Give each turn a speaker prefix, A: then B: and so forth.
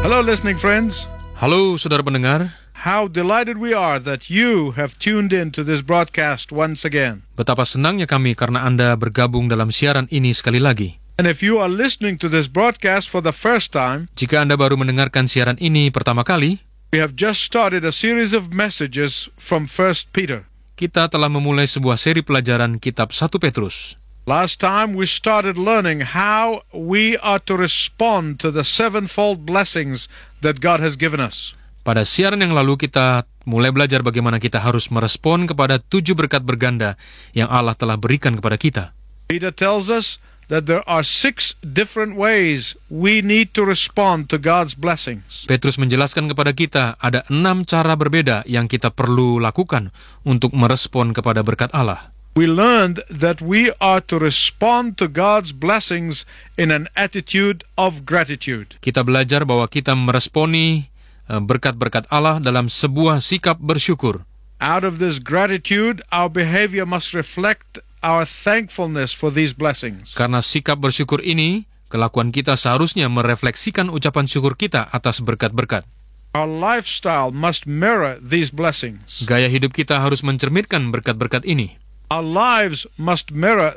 A: Hello, listening friends.
B: Halo saudara pendengar,
A: How delighted we are that you have tuned in to this broadcast once again.
B: betapa senangnya kami karena Anda bergabung dalam siaran ini sekali lagi.
A: And if you are listening to this broadcast for the first time,
B: Jika Anda baru mendengarkan siaran ini pertama kali,
A: we have just started a series of messages from 1 Peter.
B: kita telah memulai sebuah seri pelajaran kitab 1 Petrus.
A: Last time we started learning how we are to respond to the sevenfold blessings that God has given us.
B: Pada siaran yang lalu kita mulai belajar bagaimana kita harus merespon kepada 7 berkat berganda yang Allah telah berikan kepada kita.
A: Peter tells us that there are 6 different ways we need to respond to God's blessings.
B: Petrus menjelaskan kepada kita ada 6 cara berbeda yang kita perlu lakukan untuk merespon kepada berkat Allah.
A: We learned that we are to respond to God's blessings in an attitude of gratitude.
B: Kita belajar bahwa kita meresponi berkat-berkat Allah dalam sebuah sikap bersyukur.
A: Out of this gratitude, our behavior must reflect our thankfulness for these blessings.
B: Karena sikap bersyukur ini, kelakuan kita seharusnya merefleksikan ucapan syukur kita atas berkat-berkat.
A: Our lifestyle must mirror these blessings.
B: Gaya hidup kita harus mencerminkan berkat-berkat ini.
A: Our lives must mirror